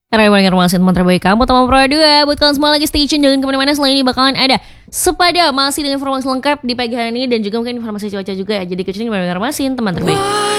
Karena banyak informasi teman terbaik kamu teman Pro 2. Buat kalian semua lagi stay tune, jangan kemana-mana. Selain ini bakalan ada Sepada masih dengan informasi lengkap di pagi hari ini. Dan juga mungkin informasi cuaca juga ya. Jadi kecuali informasi teman terbaik.